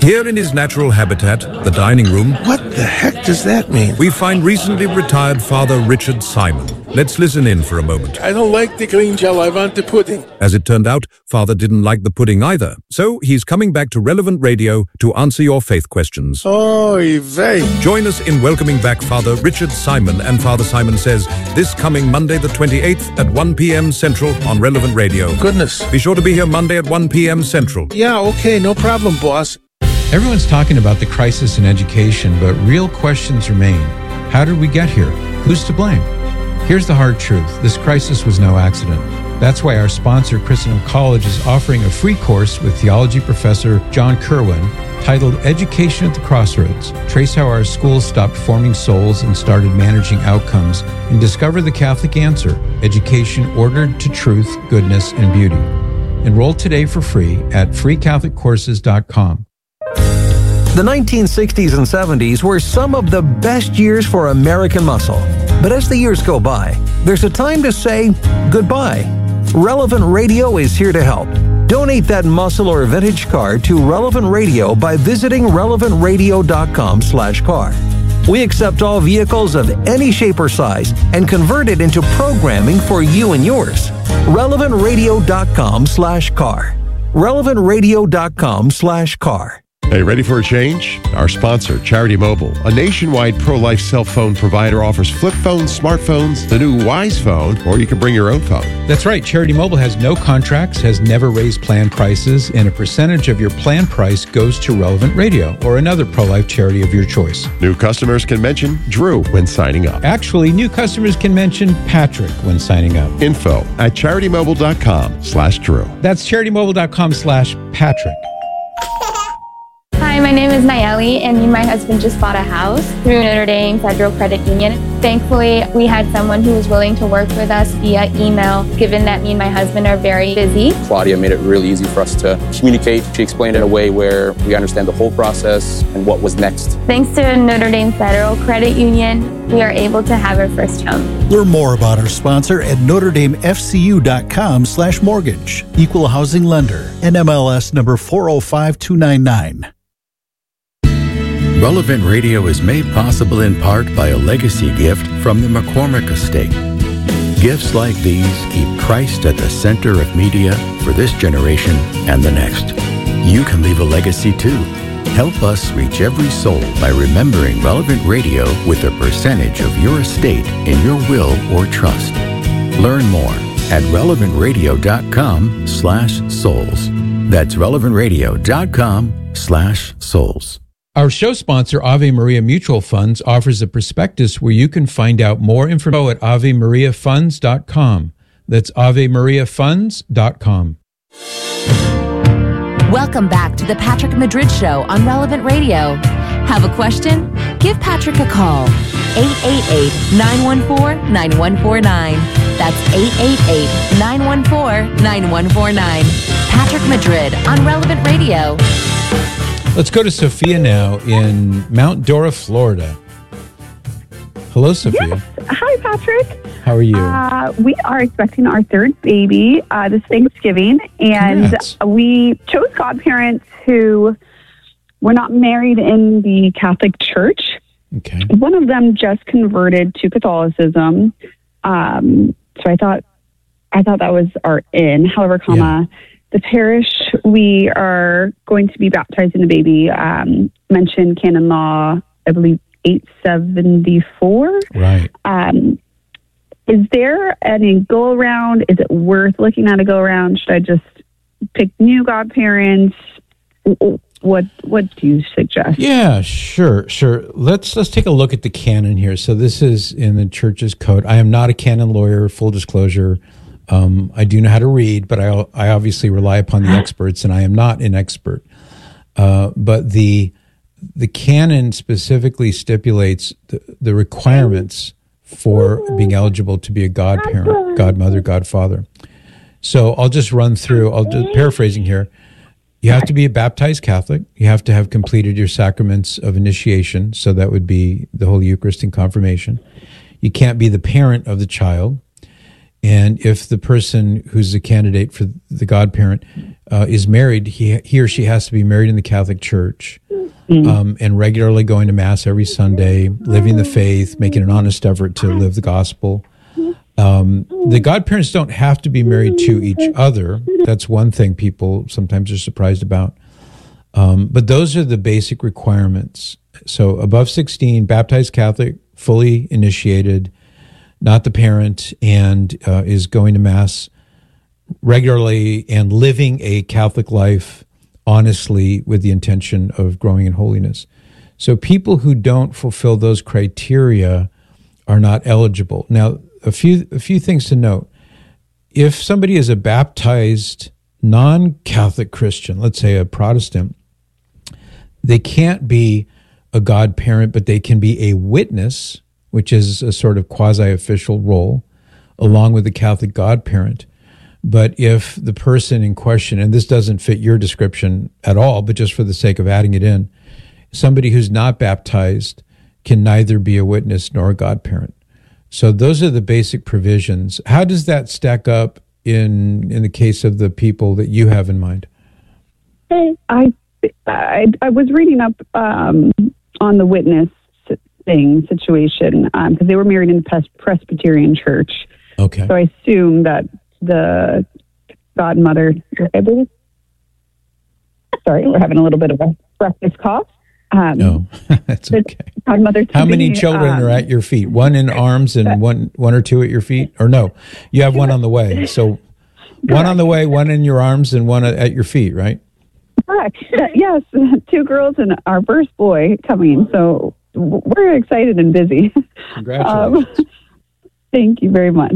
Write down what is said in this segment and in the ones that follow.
Here in his natural habitat, the dining room, What the heck does that mean? we find recently retired Father Richard Simon. Let's listen in for a moment. I don't like the green gel, I want the pudding. As it turned out, Father didn't like the pudding either, so he's coming back to Relevant Radio to answer your faith questions. Oy vey. Join us in welcoming back Father Richard Simon and Father Simon Says this coming Monday the 28th at 1 p.m. Central on Relevant Radio. Goodness. Be sure to be here Monday at 1 p.m. Central. Yeah, okay, no problem, boss. Everyone's talking about the crisis in education, but real questions remain. How did we get here? Who's to blame? Here's the hard truth. This crisis was no accident. That's why our sponsor, Christendom College, is offering a free course with theology professor John Kerwin titled Education at the Crossroads. Trace how our schools stopped forming souls and started managing outcomes, and discover the Catholic answer, education ordered to truth, goodness, and beauty. Enroll today for free at freecatholiccourses.com. The 1960s and 70s were some of the best years for American muscle. But as the years go by, there's a time to say goodbye. Relevant Radio is here to help. Donate that muscle or vintage car to Relevant Radio by visiting relevantradio.com/car. We accept all vehicles of any shape or size and convert it into programming for you and yours. relevantradio.com/car. relevantradio.com/car. Hey, ready for a change? Our sponsor, Charity Mobile, a nationwide pro-life cell phone provider, offers flip phones, smartphones, the new Wise phone, or you can bring your own phone. That's right. Charity Mobile has no contracts, has never raised plan prices, and a percentage of your plan price goes to Relevant Radio or another pro-life charity of your choice. New customers can mention Drew when signing up. Actually, new customers can mention Patrick when signing up. Info at CharityMobile.com/Drew. That's CharityMobile.com/Patrick. Hi, my name is Nayeli, and me and my husband just bought a house through Notre Dame Federal Credit Union. Thankfully, we had someone who was willing to work with us via email, given that me and my husband are very busy. Claudia made it really easy for us to communicate. She explained it in a way where we understand the whole process and what was next. Thanks to Notre Dame Federal Credit Union, we are able to have our first home. Learn more about our sponsor at NotreDameFCU.com/mortgage. Equal housing lender. NMLS number 405299. Relevant Radio is made possible in part by a legacy gift from the McCormick Estate. Gifts like these keep Christ at the center of media for this generation and the next. You can leave a legacy too. Help us reach every soul by remembering Relevant Radio with a percentage of your estate in your will or trust. Learn more at relevantradio.com/souls. That's relevantradio.com/souls. Our show sponsor, Ave Maria Mutual Funds, offers a prospectus where you can find out more info at AveMariaFunds.com. That's AveMariaFunds.com. Welcome back to the Patrick Madrid Show on Relevant Radio. Have a question? Give Patrick a call. 888-914-9149. That's 888-914-9149. Patrick Madrid on Relevant Radio. Let's go to Sophia now in Mount Dora, Florida. Hello, Sophia. Yes. Hi, Patrick. How are you? We are expecting our third baby this Thanksgiving, and Congrats. we chose godparents who were not married in the Catholic Church. Okay. One of them just converted to Catholicism, so I thought that was our in. However, the parish we are going to be baptizing the baby mentioned Canon Law, I believe 874. Right. Is there any go around? Is it worth looking at a go around? Should I just pick new godparents? What do you suggest? Yeah, sure. Let's take a look at the canon here. So this is in the church's code. I am not a canon lawyer, full disclosure. I do know how to read, but I obviously rely upon the experts, and I am not an expert. But the canon specifically stipulates the requirements for being eligible to be a godparent, godmother, godfather. So I'll just run through. I'll just paraphrasing here. You have to be a baptized Catholic. You have to have completed your sacraments of initiation. So that would be the Holy Eucharist and confirmation. You can't be the parent of the child. And if the person who's the candidate for the godparent is married, he or she has to be married in the Catholic Church and regularly going to Mass every Sunday, living the faith, making an honest effort to live the gospel. The godparents don't have to be married to each other. That's one thing people sometimes are surprised about. But those are the basic requirements. So above 16, baptized Catholic, fully initiated, not the parent, and is going to Mass regularly and living a Catholic life honestly with the intention of growing in holiness. So people who don't fulfill those criteria are not eligible. Now, a few things to note. If somebody is a baptized non-Catholic Christian, let's say a Protestant, they can't be a godparent, but they can be a witness, which is a sort of quasi-official role, along with the Catholic godparent. But if the person in question, and this doesn't fit your description at all, but just for the sake of adding it in, somebody who's not baptized can neither be a witness nor a godparent. So those are the basic provisions. How does that stack up in the case of the people that you have in mind? I was reading up on the witness situation because they were married in the Presbyterian Church. Okay. So I assume that the godmother, I believe. Sorry, we're having a little bit of a breakfast cough. No, that's okay. Godmother. How many children are at your feet? One in arms and one or two at your feet? Or no, you have one on the way. So one on the way, one in your arms, and one at your feet, right? Correct. Yes, 2 girls and our first boy coming. So we're excited and busy. Congratulations. Thank you very much.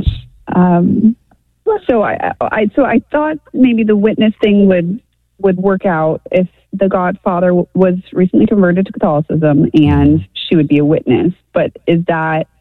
So I thought maybe the witness thing would work out if the godfather was recently converted to Catholicism and she would be a witness. But is that